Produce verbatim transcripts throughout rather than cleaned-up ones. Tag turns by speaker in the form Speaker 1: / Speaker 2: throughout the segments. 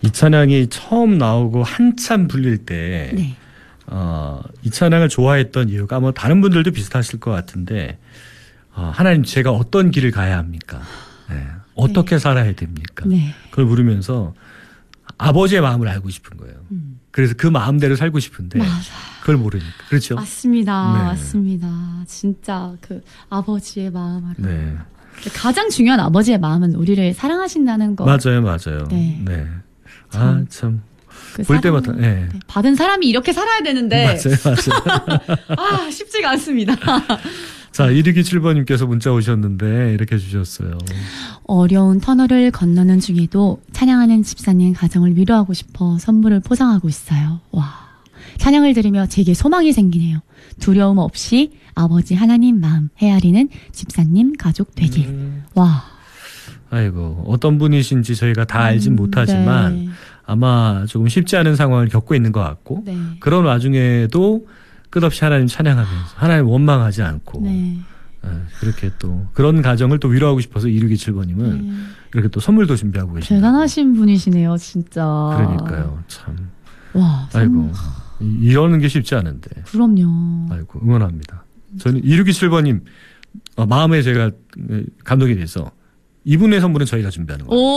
Speaker 1: 이 찬양이 처음 나오고 한참 불릴 때
Speaker 2: 네.
Speaker 1: 어, 이 찬양을 좋아했던 이유가 뭐 다른 분들도 비슷하실 것 같은데 어, 하나님 제가 어떤 길을 가야 합니까? 네. 어떻게 네. 살아야 됩니까?
Speaker 2: 네.
Speaker 1: 그걸 물으면서 아버지의 마음을 알고 싶은 거예요. 음. 그래서 그 마음대로 살고 싶은데 맞아. 그걸 모르니까. 그렇죠?
Speaker 2: 맞습니다. 네. 맞습니다. 진짜 그 아버지의 마음 알아. 네. 가장 중요한 아버지의 마음은 우리를 사랑하신다는 거.
Speaker 1: 맞아요. 맞아요. 네. 네. 아, 참.
Speaker 2: 그
Speaker 1: 볼
Speaker 2: 사랑,
Speaker 1: 때마다 네.
Speaker 2: 받은 사람이 이렇게 살아야 되는데
Speaker 1: 맞아요. 맞아요.
Speaker 2: 아, 쉽지가 않습니다.
Speaker 1: 자, 일이구칠 번님께서 문자 오셨는데 이렇게 주셨어요.
Speaker 2: 어려운 터널을 건너는 중에도 찬양하는 집사님 가정을 위로하고 싶어 선물을 포장하고 있어요. 와, 찬양을 들으며 제게 소망이 생기네요. 두려움 없이 아버지 하나님 마음 헤아리는 집사님 가족 되길. 음. 와.
Speaker 1: 아이고, 어떤 분이신지 저희가 다 알진 음, 못하지만 네. 아마 조금 쉽지 않은 상황을 겪고 있는 것 같고 네. 그런 와중에도 끝없이 하나님 찬양하면서 하나님 원망하지 않고 네. 그렇게 또 그런 가정을 또 위로하고 싶어서 일육이칠 번님은 네. 이렇게 또 선물도 준비하고 계십니다.
Speaker 2: 대단하신 분이시네요, 진짜.
Speaker 1: 그러니까요, 참.
Speaker 2: 와,
Speaker 1: 아이고, 선... 이러는 게 쉽지 않은데.
Speaker 2: 그럼요.
Speaker 1: 아이고, 응원합니다. 저는 일육이칠 번님 어, 마음에 제가 감동이 돼서 이분의 선물은 저희가 준비하는 거예요.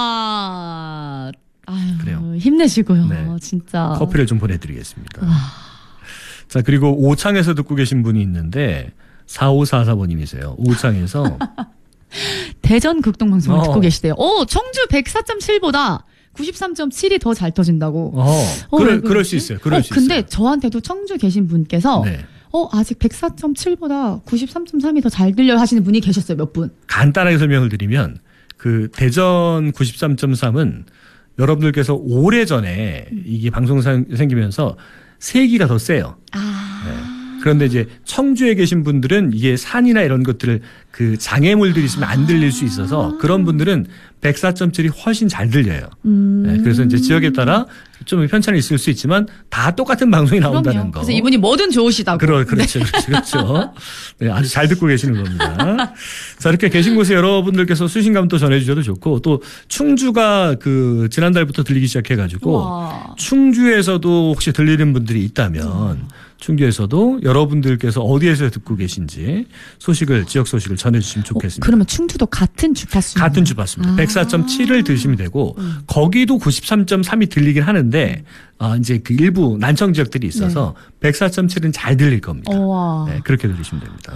Speaker 2: 우와. 아유,
Speaker 1: 그래요.
Speaker 2: 힘내시고요. 네. 진짜.
Speaker 1: 커피를 좀 보내드리겠습니다. 와. 자, 그리고 오창에서 듣고 계신 분이 있는데 사오사사 번님이세요. 오창에서
Speaker 2: 대전 극동방송을 어. 듣고 계시대요. 오, 청주 백사 점 칠보다 구십삼 점 칠이 더 잘 터진다고.
Speaker 1: 어, 어 그럴, 그럴 수 있어요. 그럴
Speaker 2: 어,
Speaker 1: 수
Speaker 2: 근데
Speaker 1: 있어요.
Speaker 2: 저한테도 청주 계신 분께서 네. 어, 아직 백사 점 칠보다 구십삼 점 삼이 더 잘 들려 하시는 분이 계셨어요. 몇 분.
Speaker 1: 간단하게 설명을 드리면 그 대전 구십삼 점 삼은 여러분들께서 오래전에 이게 방송 생기면서 세기가 더 세요.
Speaker 2: 아.
Speaker 1: 네. 그런데 이제 청주에 계신 분들은 이게 산이나 이런 것들을 그 장애물들이 있으면 안 들릴 수 있어서 그런 분들은 백사 점 칠이 훨씬 잘 들려요.
Speaker 2: 음.
Speaker 1: 네. 그래서 이제 지역에 따라 좀 편차는 있을 수 있지만 다 똑같은 방송이 나온다는
Speaker 2: 그럼요.
Speaker 1: 거.
Speaker 2: 그래서 이분이 뭐든 좋으시다고.
Speaker 1: 그러, 그렇죠. 네. 그렇죠. 그렇죠. 네, 아주 잘 듣고 계시는 겁니다. 자, 이렇게 계신 곳에 여러분들께서 수신감 또 전해주셔도 좋고 또 충주가 그 지난달부터 들리기 시작해가지고 우와. 충주에서도 혹시 들리는 분들이 있다면 음. 충주에서도 여러분들께서 어디에서 듣고 계신지 소식을 지역 소식을 전해주시면 좋겠습니다.
Speaker 2: 어, 그러면 충주도 같은 주파수
Speaker 1: 같은 주파수입니다. 아. 백사 점 칠을 들으시면 되고 음. 거기도 구십삼 점 삼이 들리긴 하는데 아, 이제 그 일부 난청 지역들이 있어서 네. 백사 점 칠은 잘 들릴 겁니다. 네, 그렇게 들으시면 됩니다.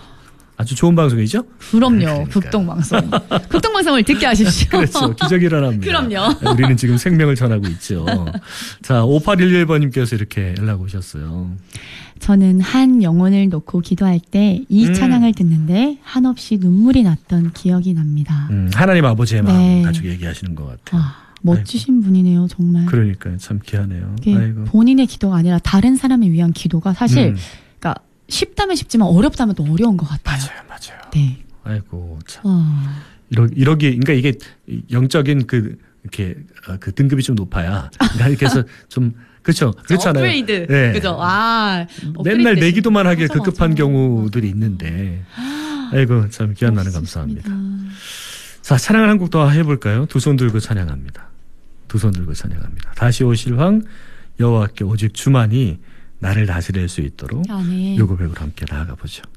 Speaker 1: 아주 좋은 방송이죠?
Speaker 2: 그럼요. 네, 극동방송. 극동방송을 듣게 하십시오.
Speaker 1: 그렇죠. 기적이 일어납니다.
Speaker 2: 그럼요.
Speaker 1: 우리는 지금 생명을 전하고 있죠. 자, 오팔일일 번님께서 이렇게 연락 오셨어요.
Speaker 2: 저는 한 영혼을 놓고 기도할 때 이 음. 찬양을 듣는데 한없이 눈물이 났던 기억이 납니다.
Speaker 1: 음, 하나님 아버지의 마음 네. 가지고 얘기하시는 것 같아요.
Speaker 2: 와, 멋지신 아이고. 분이네요. 정말.
Speaker 1: 그러니까요. 참 귀하네요. 아이고.
Speaker 2: 본인의 기도가 아니라 다른 사람을 위한 기도가 사실 음. 그러니까 쉽다면 쉽지만 어렵다면 또 어려운 것 같아요.
Speaker 1: 맞아요. 맞아요.
Speaker 2: 네.
Speaker 1: 아이고 참. 와. 이러, 이러기 그러니까 이게 영적인 그 이렇게 그 등급이 좀 높아야 그러니까 이렇게 해서 좀 그렇죠. 그렇잖아요.
Speaker 2: 업그레이드. 네. 그죠. 아,
Speaker 1: 맨날 내기도만 하게 맞아, 급급한 맞아. 경우들이 있는데. 아이고, 참 귀한 나는 감사합니다. 자, 찬양을 한 곡 더 해볼까요? 두 손 들고 찬양합니다. 두 손 들고 찬양합니다. 다시 오실 왕 여호와께 오직 주만이 나를 다스릴 수 있도록 아, 네. 요고백으로 함께 나아가 보죠.